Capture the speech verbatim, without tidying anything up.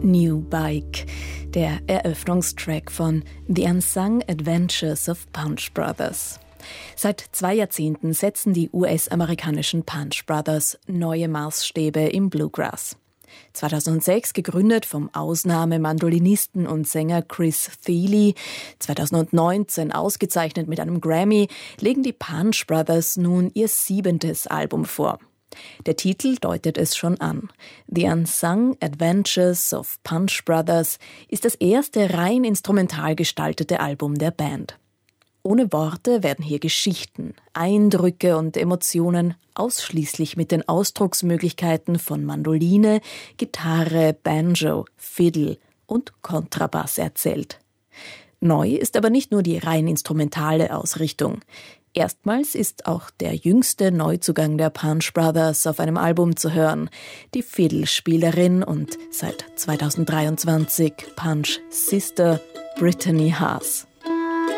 New Bike, der Eröffnungstrack von The Unsung Adventures of Punch Brothers. Seit zwei Jahrzehnten setzen die U S-amerikanischen Punch Brothers neue Maßstäbe im Bluegrass. zweitausendsechs gegründet vom Ausnahmemandolinisten und Sänger Chris Thile, zweitausendneunzehn ausgezeichnet mit einem Grammy, legen die Punch Brothers nun ihr siebentes Album vor. Der Titel deutet es schon an. The Unsung Adventures of Punch Brothers ist das erste rein instrumental gestaltete Album der Band. Ohne Worte werden hier Geschichten, Eindrücke und Emotionen ausschließlich mit den Ausdrucksmöglichkeiten von Mandoline, Gitarre, Banjo, Fiddle und Kontrabass erzählt. Neu ist aber nicht nur die rein instrumentale Ausrichtung. Erstmals ist auch der jüngste Neuzugang der Punch Brothers auf einem Album zu hören, die Fiddle-Spielerin und seit zweitausenddreiundzwanzig Punch Sister Brittany Haas.